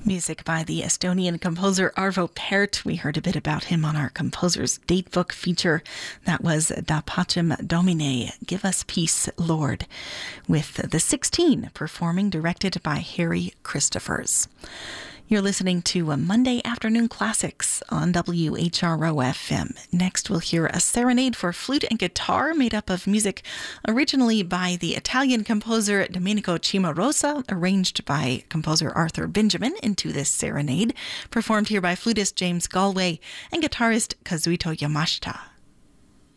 Music by the Estonian composer Arvo Pärt. We heard a bit about him on our Composer's Datebook feature. That was Da Pacem Domine, Give Us Peace, Lord, with the 16 performing, directed by Harry Christophers. You're listening to Monday Afternoon Classics on WHRO-FM. Next, we'll hear a serenade for flute and guitar made up of music originally by the Italian composer Domenico Cimarosa, arranged by composer Arthur Benjamin into this serenade, performed here by flutist James Galway and guitarist Kazuito Yamashita.